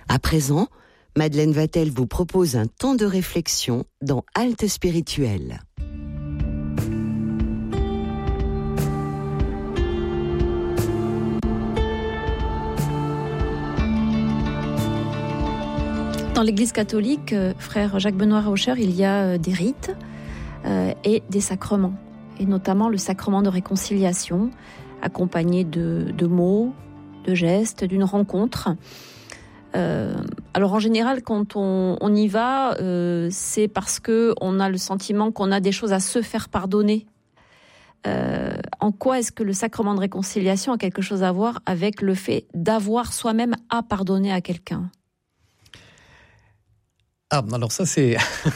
À présent, Madeleine Vatel vous propose un temps de réflexion dans Halte Spirituelle. Dans l'Église catholique, frère Jacques-Benoît Rauscher, il y a des rites et des sacrements, et notamment le sacrement de réconciliation, accompagné de mots, de gestes, d'une rencontre. Alors en général, quand on y va, c'est parce qu'on a le sentiment qu'on a des choses à se faire pardonner. En quoi est-ce que le sacrement de réconciliation a quelque chose à voir avec le fait d'avoir soi-même à pardonner à quelqu'un ? Ah, alors ça c'est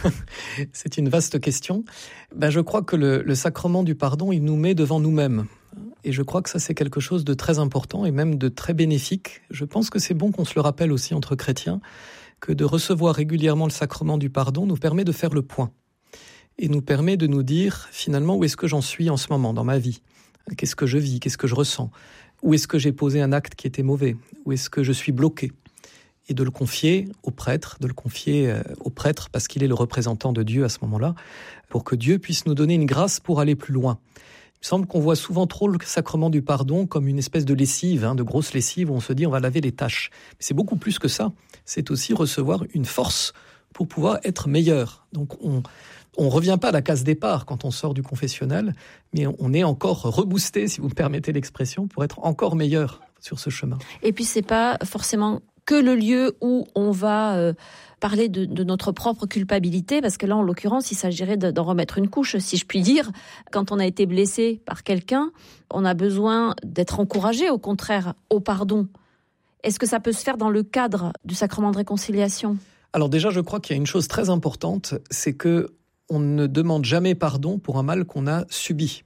une vaste question. Je crois que le sacrement du pardon, il nous met devant nous-mêmes. Et je crois que ça c'est quelque chose de très important et même de très bénéfique. Je pense que c'est bon qu'on se le rappelle aussi entre chrétiens, que de recevoir régulièrement le sacrement du pardon nous permet de faire le point. Et nous permet de nous dire finalement où est-ce que j'en suis en ce moment dans ma vie. Qu'est-ce que je vis, qu'est-ce que je ressens. Où est-ce que j'ai posé un acte qui était mauvais. Où est-ce que je suis bloqué. Et de le confier au prêtre, parce qu'il est le représentant de Dieu à ce moment-là, pour que Dieu puisse nous donner une grâce pour aller plus loin. Il me semble qu'on voit souvent trop le sacrement du pardon comme une espèce de lessive, de grosse lessive où on se dit on va laver les taches. Mais c'est beaucoup plus que ça. C'est aussi recevoir une force pour pouvoir être meilleur. Donc on revient pas à la case départ quand on sort du confessionnal, mais on est encore reboosté, si vous me permettez l'expression, pour être encore meilleur sur ce chemin. Et puis c'est pas forcément que le lieu où on va parler de notre propre culpabilité, parce que là, en l'occurrence, il s'agirait d'en remettre une couche, si je puis dire. Quand on a été blessé par quelqu'un, on a besoin d'être encouragé, au contraire, au pardon. Est-ce que ça peut se faire dans le cadre du sacrement de réconciliation ? Alors déjà, je crois qu'il y a une chose très importante, c'est que on ne demande jamais pardon pour un mal qu'on a subi.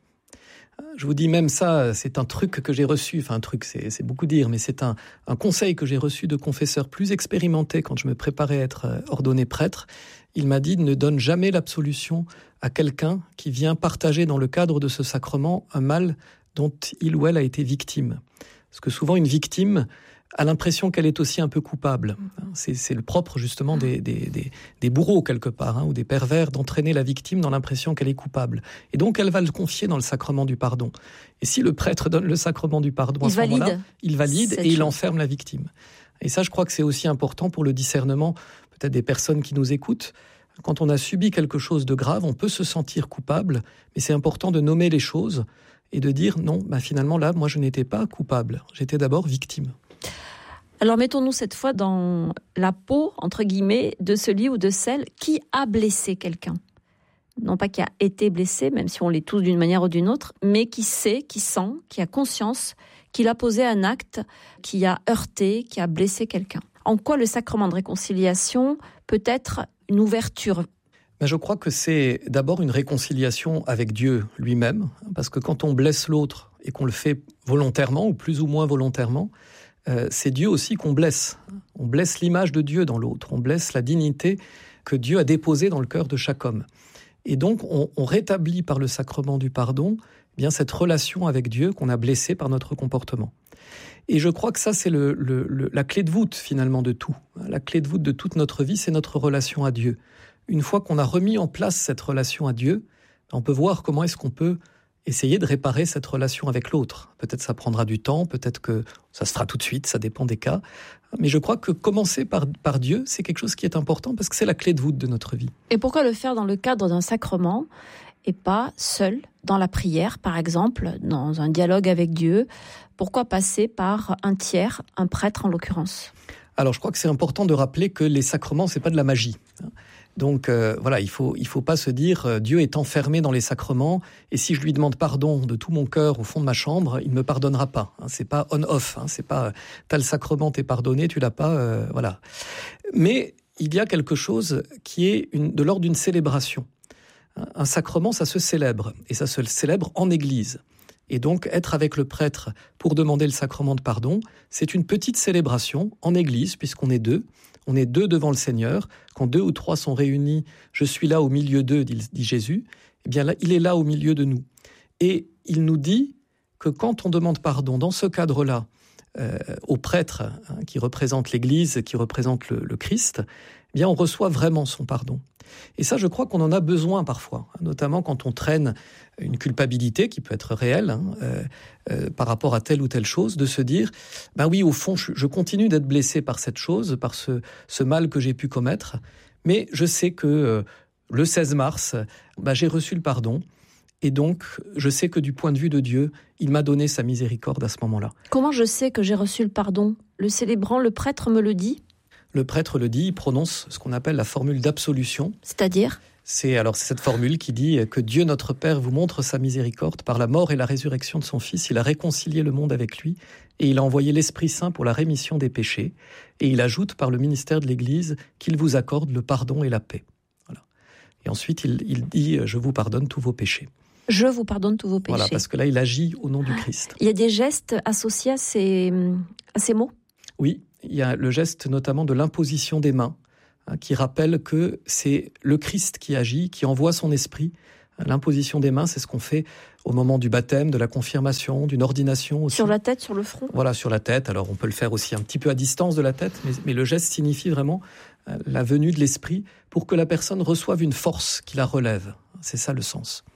Je vous dis même ça, c'est un truc que j'ai reçu, enfin un truc, c'est beaucoup dire, mais c'est un conseil que j'ai reçu de confesseurs plus expérimentés quand je me préparais à être ordonné prêtre. Il m'a dit ne donne jamais l'absolution à quelqu'un qui vient partager dans le cadre de ce sacrement un mal dont il ou elle a été victime. Parce que souvent une victime a l'impression qu'elle est aussi un peu coupable. C'est le propre justement des bourreaux quelque part, ou des pervers, d'entraîner la victime dans l'impression qu'elle est coupable. Et donc elle va le confier dans le sacrement du pardon. Et si le prêtre donne le sacrement du pardon à ce moment-là, il valide et il enferme la victime. Et ça, je crois que c'est aussi important pour le discernement peut-être des personnes qui nous écoutent. Quand on a subi quelque chose de grave, on peut se sentir coupable, mais c'est important de nommer les choses et de dire non, finalement là, moi je n'étais pas coupable, j'étais d'abord victime. Alors mettons-nous cette fois dans la peau, entre guillemets, de celui ou de celle qui a blessé quelqu'un. Non pas qui a été blessé, même si on l'est tous d'une manière ou d'une autre, mais qui sait, qui sent, qui a conscience qu'il a posé un acte qui a heurté, qui a blessé quelqu'un. En quoi le sacrement de réconciliation peut être une ouverture ? Je crois que c'est d'abord une réconciliation avec Dieu lui-même, parce que quand on blesse l'autre et qu'on le fait volontairement ou plus ou moins volontairement, c'est Dieu aussi qu'on blesse. On blesse l'image de Dieu dans l'autre, on blesse la dignité que Dieu a déposée dans le cœur de chaque homme. Et donc on rétablit par le sacrement du pardon cette relation avec Dieu qu'on a blessée par notre comportement. Et je crois que ça c'est la clé de voûte finalement de tout. La clé de voûte de toute notre vie, c'est notre relation à Dieu. Une fois qu'on a remis en place cette relation à Dieu, on peut voir comment est-ce qu'on peut essayer de réparer cette relation avec l'autre. Peut-être ça prendra du temps, peut-être que ça se fera tout de suite, ça dépend des cas. Mais je crois que commencer par Dieu, c'est quelque chose qui est important parce que c'est la clé de voûte de notre vie. Et pourquoi le faire dans le cadre d'un sacrement et pas seul, dans la prière par exemple, dans un dialogue avec Dieu ? Pourquoi passer par un tiers, un prêtre en l'occurrence ? Alors je crois que c'est important de rappeler que les sacrements, c'est pas de la magie. Donc il faut pas se dire Dieu est enfermé dans les sacrements et si je lui demande pardon de tout mon cœur au fond de ma chambre, il me pardonnera pas. C'est pas on-off, c'est pas t'as le sacrement, t'es pardonné, tu l'as pas, voilà. Mais il y a quelque chose qui est de l'ordre d'une célébration. Un sacrement, ça se célèbre et ça se célèbre en église. Et donc, être avec le prêtre pour demander le sacrement de pardon, c'est une petite célébration en église, puisqu'on est deux. On est deux devant le Seigneur. Quand 2 ou 3 sont réunis, je suis là au milieu d'eux, dit Jésus. Eh bien là, il est là au milieu de nous. Et il nous dit que quand on demande pardon dans ce cadre-là, au prêtre qui représente l'Église, qui représente le Christ, eh bien on reçoit vraiment son pardon. Et ça, je crois qu'on en a besoin parfois, notamment quand on traîne une culpabilité qui peut être réelle par rapport à telle ou telle chose, de se dire, oui, au fond, je continue d'être blessé par cette chose, par ce mal que j'ai pu commettre, mais je sais que le 16 mars, j'ai reçu le pardon. Et donc, je sais que du point de vue de Dieu, il m'a donné sa miséricorde à ce moment-là. Comment je sais que j'ai reçu le pardon ? Le célébrant, le prêtre me le dit ? Le prêtre le dit, il prononce ce qu'on appelle la formule d'absolution. C'est-à-dire ? C'est cette formule qui dit que Dieu notre Père vous montre sa miséricorde par la mort et la résurrection de son Fils. Il a réconcilié le monde avec lui et il a envoyé l'Esprit Saint pour la rémission des péchés. Et il ajoute par le ministère de l'Église qu'il vous accorde le pardon et la paix. Voilà. Et ensuite, il dit « Je vous pardonne tous vos péchés ». Je vous pardonne tous vos péchés. Voilà, parce que là, il agit au nom du Christ. Il y a des gestes associés à ces mots ? Oui, il y a le geste notamment de l'imposition des mains, qui rappelle que c'est le Christ qui agit, qui envoie son esprit. L'imposition des mains, c'est ce qu'on fait au moment du baptême, de la confirmation, d'une ordination aussi. Sur la tête, sur le front ? Voilà, sur la tête. Alors on peut le faire aussi un petit peu à distance de la tête, mais le geste signifie vraiment la venue de l'esprit pour que la personne reçoive une force qui la relève. C'est ça le sens.